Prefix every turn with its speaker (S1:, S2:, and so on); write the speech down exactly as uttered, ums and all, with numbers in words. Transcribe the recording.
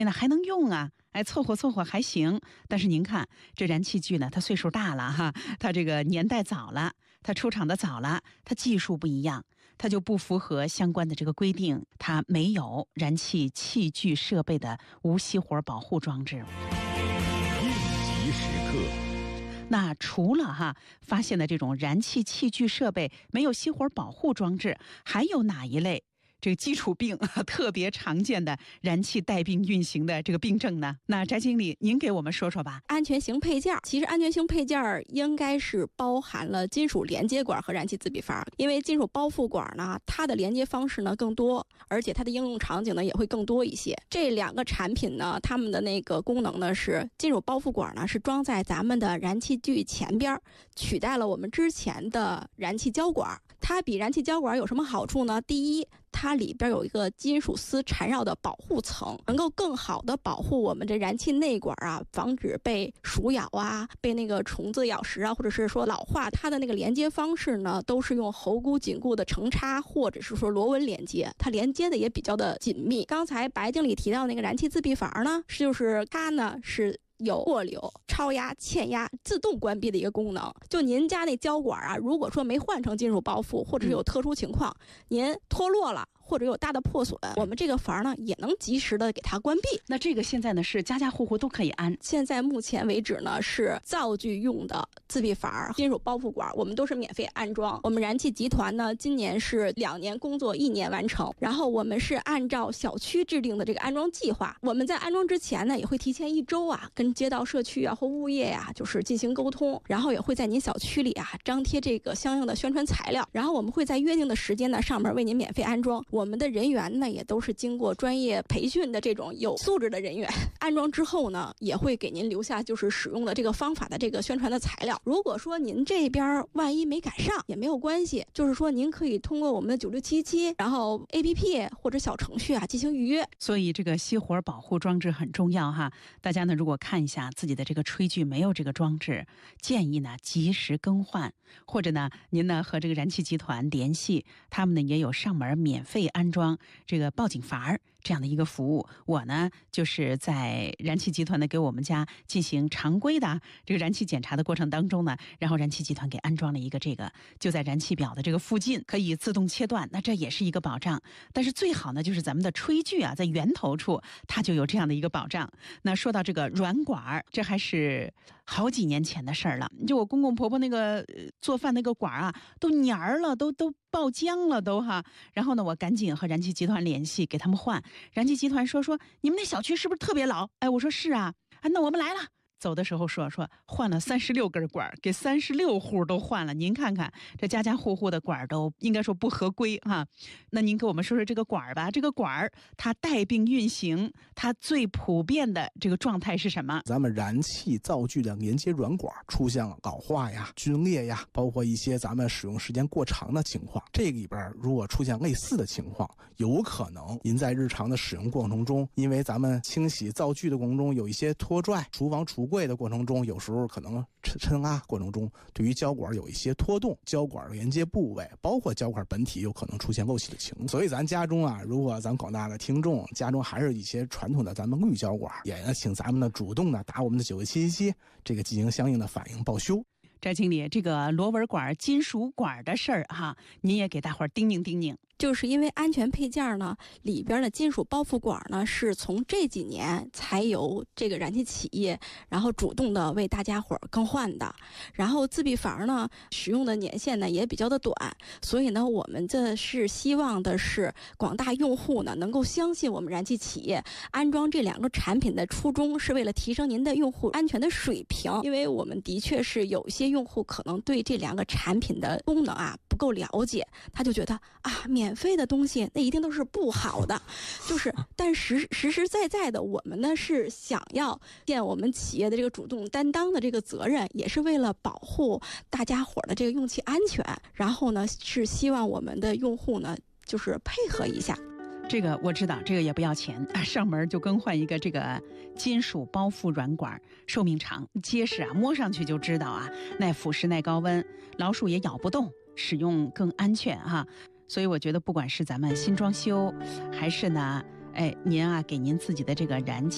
S1: 那还能用啊，哎，凑合凑合还行。但是您看这燃气锯呢，它岁数大了哈，它这个年代早了，它出厂的早了，它技术不一样，它就不符合相关的这个规定，它没有燃气器具设备的无熄火保护装置。
S2: 应急时刻。
S1: 那除了哈发现的这种燃气器具设备没有熄火保护装置，还有哪一类这个基础病特别常见的燃气带病运行的这个病症呢？那翟经理您给我们说说吧。
S3: 安全型配件，其实安全型配件应该是包含了金属连接管和燃气自闭阀，因为金属包覆管呢，它的连接方式呢更多，而且它的应用场景呢也会更多一些。这两个产品呢，它们的那个功能呢是金属包覆管呢是装在咱们的燃气锯前边，取代了我们之前的燃气胶管。它比燃气胶管有什么好处呢？第一，它里边有一个金属丝缠绕的保护层，能够更好的保护我们这燃气内管啊，防止被鼠咬啊，被那个虫子咬食啊，或者是说老化。它的那个连接方式呢，都是用喉箍紧固的成插，或者是说螺纹连接，它连接的也比较的紧密。刚才白经理提到那个燃气自闭阀呢，就是它呢是有过流、超压、欠压自动关闭的一个功能。就您家那胶管啊，如果说没换成金属包覆，或者是有特殊情况，嗯、您脱落了，或者有大的破损，我们这个阀呢也能及时的给它关闭。
S1: 那这个现在呢是家家户户都可以安。
S3: 现在目前为止呢是灶具用的自闭阀、金属包覆管，我们都是免费安装。我们燃气集团呢今年是两年工作一年完成，然后我们是按照小区制定的这个安装计划，我们在安装之前呢也会提前一周啊跟街道社区啊或物业呀、啊、就是进行沟通，然后也会在您小区里啊张贴这个相应的宣传材料，然后我们会在约定的时间呢上面为您免费安装。我们的人员呢也都是经过专业培训的这种有素质的人员，安装之后呢也会给您留下就是使用的这个方法的这个宣传的材料。如果说您这边万一没赶上也没有关系，就是说您可以通过我们的九六七七，然后 A P P 或者小程序啊进行预约。
S1: 所以这个熄火保护装置很重要哈，大家呢如果看一下自己的这个炊具没有这个装置，建议呢及时更换，或者呢您呢和这个燃气集团联系，他们呢也有上门免费安装这个报警阀这样的一个服务。我呢就是在燃气集团呢给我们家进行常规的这个燃气检查的过程当中呢，然后燃气集团给安装了一个这个，就在燃气表的这个附近可以自动切断，那这也是一个保障。但是最好呢就是咱们的炊具啊在源头处它就有这样的一个保障。那说到这个软管，这还是好几年前的事儿了，就我公公婆婆那个做饭那个管啊都黏儿了，都都爆浆了都哈。然后呢我赶紧和燃气集团联系给他们换，燃气集团说说你们那小区是不是特别老？哎，我说是啊，啊那我们来了。走的时候说说换了三十六根管，给三十六户都换了。您看看这家家户户的管都应该说不合规哈。那您给我们说说这个管吧，这个管它带病运行，它最普遍的这个状态是什么？
S4: 咱们燃气灶具的连接软管出现了老化呀、皲裂呀，包括一些咱们使用时间过长的情况。这里边如果出现类似的情况，有可能您在日常的使用过程中，因为咱们清洗灶具的过程中有一些拖拽，厨房橱柜的过程中，有时候可能抻拉过程中，对于胶管有一些拖动，胶管连接部位，包括胶管本体有可能出现漏气的情况。所以咱家中啊，如果咱广大的听众家中还是一些传统的咱们滤胶管，也请咱们呢主动的打我们的九六七七七，这个进行相应的反应报修。
S1: 翟经理，这个螺纹管、金属管的事儿哈，您也给大伙儿叮咛叮咛。
S3: 就是因为安全配件呢里边的金属包覆管呢是从这几年才由这个燃气企业然后主动的为大家伙更换的，然后自闭阀呢使用的年限呢也比较的短，所以呢我们这是希望的是广大用户呢能够相信我们燃气企业安装这两个产品的初衷是为了提升您的用户安全的水平。因为我们的确是有一些用户可能对这两个产品的功能啊不够了解，他就觉得啊免费的东西那一定都是不好的，就是但实实实在在的我们呢是想要见我们企业的这个主动担当的这个责任，也是为了保护大家伙的这个用气安全，然后呢是希望我们的用户呢就是配合一下。
S1: 这个我知道，这个也不要钱，上门就更换一个这个金属包覆软管，寿命长结实啊，摸上去就知道啊，耐腐蚀耐高温，老鼠也咬不动，使用更安全哈。所以我觉得不管是咱们新装修还是呢哎您啊给您自己的这个燃气